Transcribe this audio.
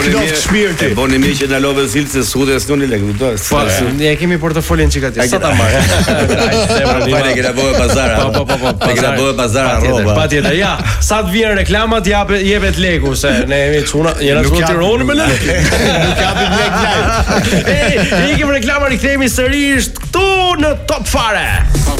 shpirti. Boni mirë që na love zil se sudë s'noni lek, kupton? Ne kemi portofolin çka ti. Sa ta marr. Fale që na bëu pazara. Po. Kena bëu pazara rroba. Patjetër. Ja, sa të vjen reklamat jepet leku se ne jemi çuna, jena të Tiranë me lek. Nuk japim lek live. Ikim reklama, rikthehemi sërish këtu në Top Fare.